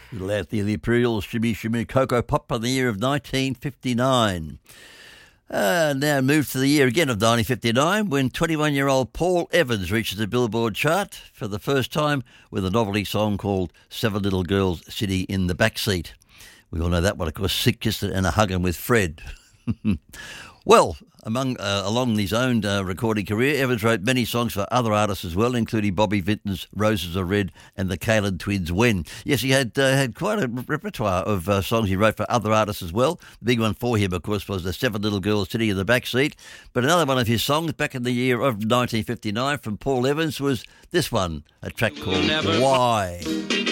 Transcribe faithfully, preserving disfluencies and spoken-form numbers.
Little Anthony the Imperials, Shimmy Shimmy Cocoa Pop in the year of nineteen fifty-nine. Uh, now move to the year again of nineteen fifty-nine when twenty-one-year-old Paul Evans reaches the Billboard chart for the first time with a novelty song called Seven Little Girls Sitting in the Backseat. We all know that one, of course, Sick Kissed and a Huggin' with Fred. Well, among uh, along his own uh, recording career, Evans wrote many songs for other artists as well, including Bobby Vinton's Roses Are Red and the Kalin Twins' When. Yes, he had uh, had quite a repertoire of uh, songs he wrote for other artists as well. The big one for him, of course, was The Seven Little Girls Sitting in the Backseat. But another one of his songs back in the year of nineteen fifty-nine from Paul Evans was this one, a track called Why.